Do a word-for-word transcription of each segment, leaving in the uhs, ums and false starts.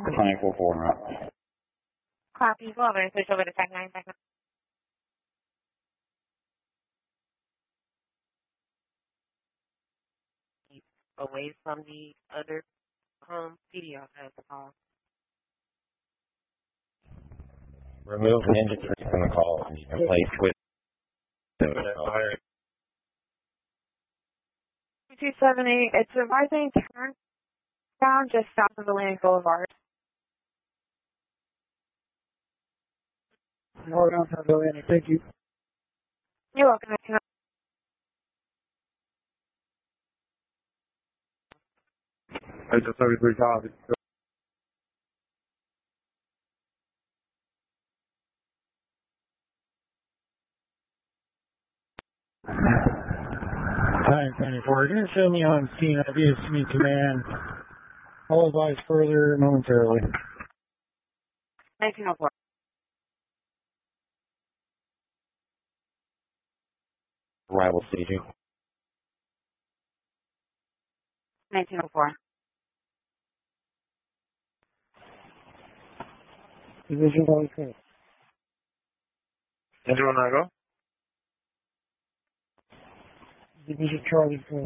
nine four four now. Copy. Go over and switch over to Tech nine. Tech nine. Away from the other um, C D L has the call. Remove Ninja three from the call and replace with the fire. two seven eight, it's a rising turn down just south of Atlantic Boulevard. Hold on for Atlantic, thank you. You're welcome. I just thirty-three copy. Time twenty-four. You're going to show me on scene. I'll be a me command. I'll advise further momentarily. nineteen oh four. Rival C G. nineteen oh four. Division twenty-three. Engine one, go. Division Charlie four.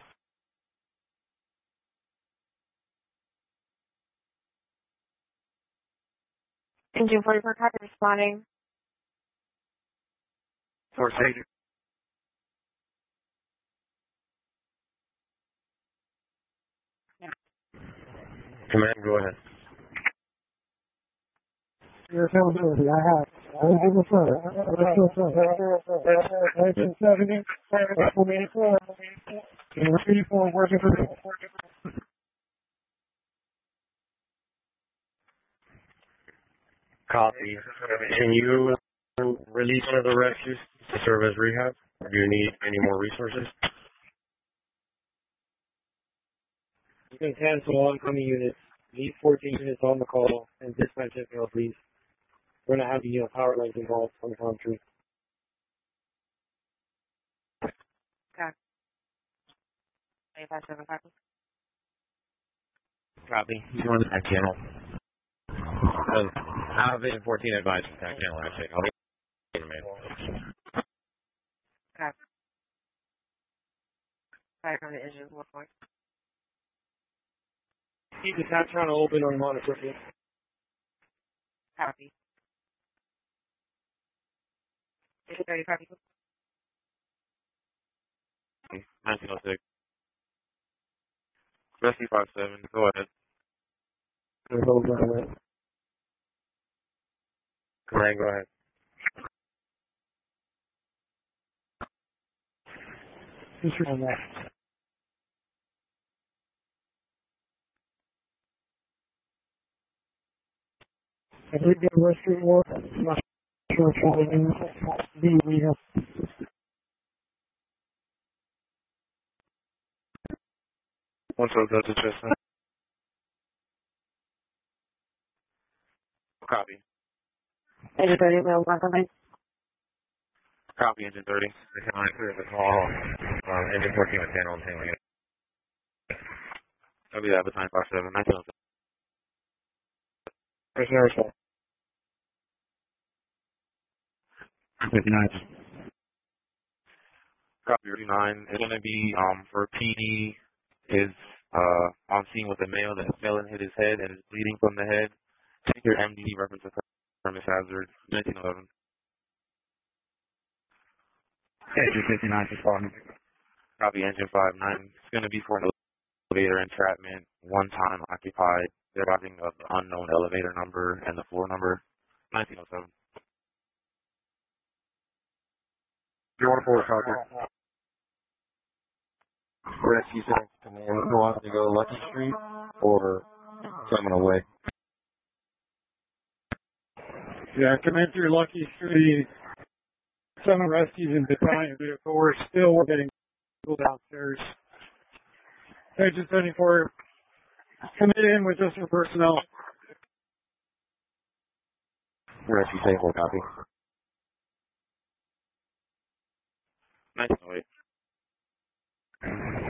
Engine forty-four, copy responding. Force agent. Yeah. Command, go ahead. Your availability, I have. I will give a further. nineteen seventy, four eighty-four, eighty-four, working for me. Copy. Can you release one of the rescues to serve as rehab? Or do you need any more resources? You can cancel all incoming units. Leave fourteen units on the call and dispatch it, please. We're going to have the uh, power lines involved on the country. Okay. eight five seven, copy. Copy. You want that channel? Um, I have Vision fourteen advised that channel, actually. I'll be in man. Okay. Fire from the engine, one point. Keep the tap channel open on monitor, please. Copy. Engine thirty, copy. nineteen oh six. Rescue five seven, go ahead. Command, go ahead. Just on that. I believe the rescue war. I'm not sure if it's the rehab. Once I go to Chestnut. Copy. Engine thirty, well, welcome. Copy, Engine thirty. The command clear the call. Um, engine fourteen with channel and handling it. I'll be that with nine five seven, nineteen oh seven. There's fifty-nine. Copy, thirty-nine. It's going to be um, for P D is uh, on scene with a male that fell and hit his head and is bleeding from the head. Take your M D D reference of premise hazard, nineteen eleven. Engine fifty-nine responding. Copy, Engine five nine. It's going to be for an elevator entrapment, one time occupied. They're having of the unknown elevator number and the floor number, nineteen oh seven. You want to forward copy? Rescue Center Command wants to go Lucky Street or Seminole Way. Yeah, come in through Lucky Street. Seven rescues in battalion vehicle. We're still we're getting people downstairs. Agent seventy-four, come in with just your personnel. Rescue seventy-four, copy. nineteen oh eight.